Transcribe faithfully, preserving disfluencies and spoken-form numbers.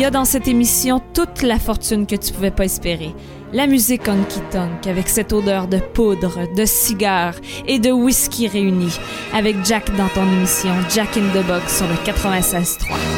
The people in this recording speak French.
a dans cette émission toute la fortune que tu pouvais pas espérer. La musique honky tonk avec cette odeur de poudre, de cigare et de whisky réunis. Avec Jack dans ton émission Jack in the Box sur le quatre-vingt-seize trois.